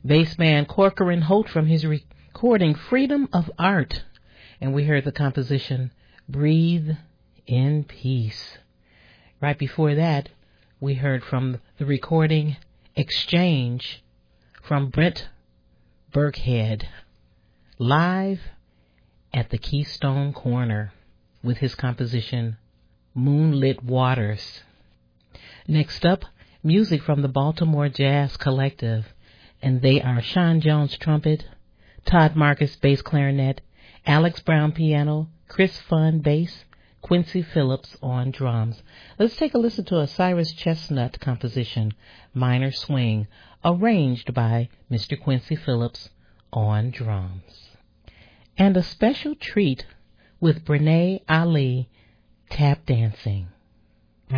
Bassman Corcoran Holt from his recording Freedom of Art. And we heard the composition Breathe in Peace. Right before that, we heard from the recording Exchange from Brent Burkhead, live at the Keystone Corner with his composition Moonlit Waters. Next up, music from the Baltimore Jazz Collective, and they are Sean Jones trumpet, Todd Marcus bass clarinet, Alex Brown piano, Chris Funn bass, Quincy Phillips on drums. Let's take a listen to a Cyrus Chestnut composition, Minor Swing, arranged by Mr. Quincy Phillips on drums. And a special treat with Brene Ali, Tap Dancing.